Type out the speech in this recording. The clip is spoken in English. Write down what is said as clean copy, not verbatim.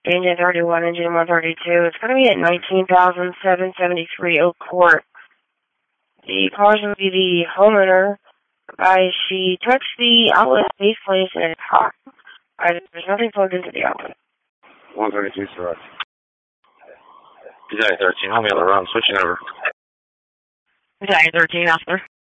engine 31, engine 132. It's going to be at 19,773 Oak Court. The caller will be the homeowner. She touched the outlet base plate and it's hot. There's nothing plugged into the outlet. 132, sir. Desire 13, hold me on the run, switching over. Desire 13, officer.